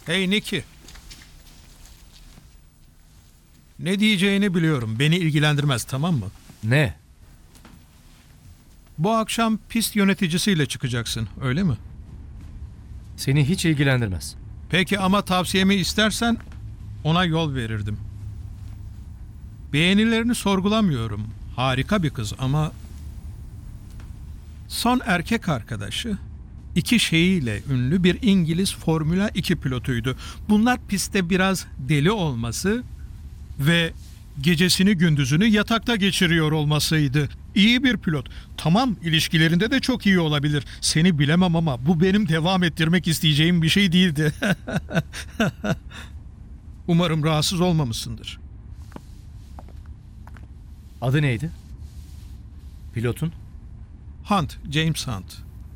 Hey Nicky. Ne diyeceğini biliyorum. Beni ilgilendirmez, tamam mı? Ne? Bu akşam pist yöneticisiyle çıkacaksın, öyle mi? Seni hiç ilgilendirmez. Peki ama tavsiyemi istersen ona yol verirdim. Beğenilerini sorgulamıyorum. Harika bir kız ama son erkek arkadaşı iki şeyiyle ünlü bir İngiliz Formula 2 pilotuydu. Bunlar pistte biraz deli olması ve gecesini gündüzünü yatakta geçiriyor olmasıydı. İyi bir pilot. Tamam, ilişkilerinde de çok iyi olabilir. Seni bilemem ama bu benim devam ettirmek isteyeceğim bir şey değildi. Umarım rahatsız olmamışsındır. Adı neydi? Pilotun? Hunt, James Hunt.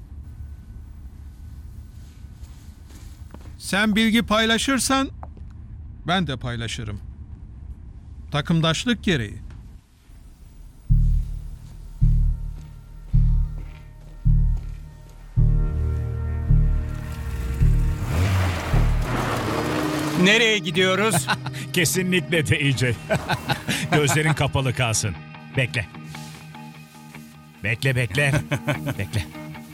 Sen bilgi paylaşırsan ben de paylaşırım. Takımdaşlık gereği. Nereye gidiyoruz? Kesinlikle değil. Gözlerin kapalı kalsın. Bekle. Bekle. Bekle.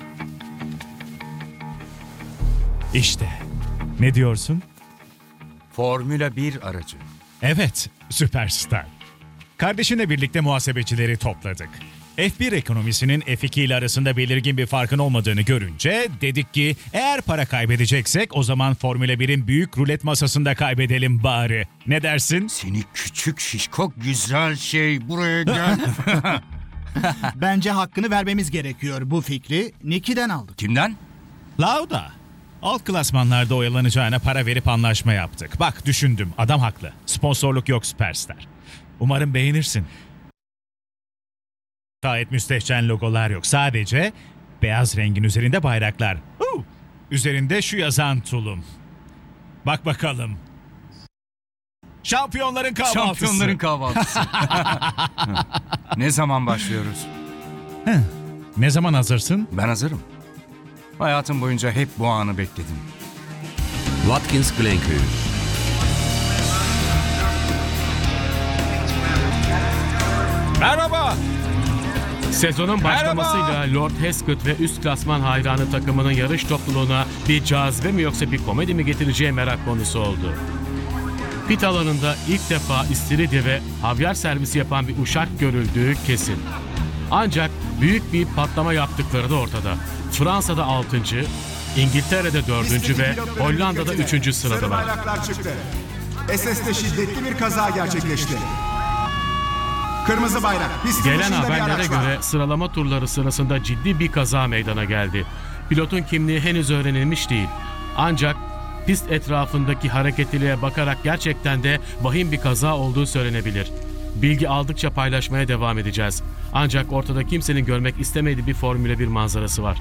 İşte. Ne diyorsun? Formula 1 aracı. Evet, süperstar. Kardeşinle birlikte muhasebecileri topladık. F1 ekonomisinin F2 ile arasında belirgin bir farkın olmadığını görünce dedik ki eğer para kaybedeceksek o zaman Formula 1'in büyük rulet masasında kaybedelim bari. Ne dersin? Seni küçük şişko güzel şey, buraya gel. Bence hakkını vermemiz gerekiyor. Bu fikri Nicky'den aldık. Kimden? Lauda. Alt klasmanlarda oyalanacağına para verip anlaşma yaptık. Bak düşündüm, adam haklı. Sponsorluk yok süperstar. Umarım beğenirsin. Gayet müstehcen logolar yok. Sadece beyaz rengin üzerinde bayraklar. Üzerinde şu yazan tulum. Bak bakalım. Şampiyonların kahvaltısı. Şampiyonların kahvaltısı. Ne zaman başlıyoruz? Ne zaman hazırsın? Ben hazırım. Hayatım boyunca hep bu anı bekledim. Watkins Glen Köyü. Merhaba. Sezonun başlamasıyla Lord Hesketh ve üst klasman hayranı takımının yarış topluluğuna bir cazibe mi yoksa bir komedi mi getireceği merak konusu oldu. Pit alanında ilk defa istiridye ve havyar servisi yapan bir uşak görüldüğü kesin. Ancak büyük bir patlama yaptıkları da ortada. Fransa'da 6. İngiltere'de 4. ve Hollanda'da 3. sıradalar. Sarı bayraklar çıktı. SS'te şiddetli bir kaza gerçekleşti. Kırmızı bayrak. Pistin Gelen dışında bir haberlere araç var. göre sıralama turları sırasında ciddi bir kaza meydana geldi. Pilotun kimliği henüz öğrenilmiş değil. Ancak pist etrafındaki hareketliliğe bakarak gerçekten de vahim bir kaza olduğu söylenebilir. Bilgi aldıkça paylaşmaya devam edeceğiz. Ancak ortada kimsenin görmek istemediği bir Formula 1 manzarası var.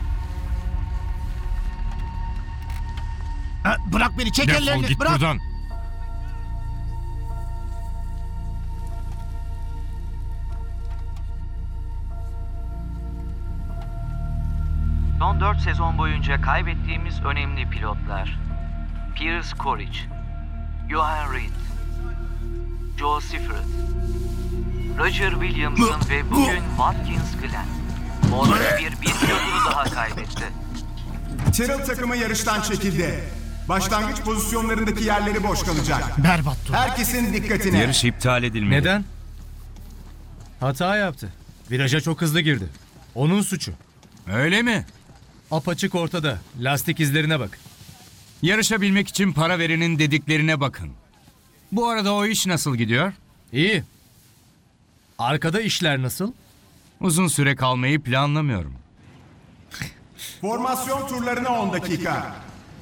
Bırak beni, çek ellerini. Defol git Bırak. buradan. Son 4 sezon boyunca kaybettiğimiz önemli pilotlar. Piers Couric, Johan Reed, Joe Siffert, Roger Williamson ve bugün Watkins Glen. Formula 1 bir pilotunu daha kaybetti. Tyrrell takımı yarıştan çekildi. Başlangıç pozisyonlarındaki yerleri boş kalacak. Berbat dur. Herkesin dikkatine. Yarış iptal edilmeli. Neden? Hata yaptı. Viraja çok hızlı girdi. Onun suçu. Öyle mi? Apaçık ortada. Lastik izlerine bak. Yarışabilmek için para verenin dediklerine bakın. Bu arada o iş nasıl gidiyor? İyi. Arkada işler nasıl? Uzun süre kalmayı planlamıyorum. Formasyon turlarına 10 dakika.